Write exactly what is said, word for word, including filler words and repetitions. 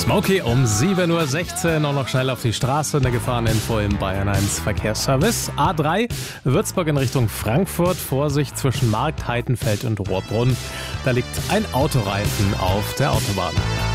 Smokey um sieben Uhr sechzehn und noch schnell auf die Straße. Eine Gefahreninfo im Bayern eins Verkehrsservice. A drei, Würzburg in Richtung Frankfurt. Vorsicht zwischen Markt, Heitenfeld und Rohrbrunn. Da liegt ein Autoreifen auf der Autobahn.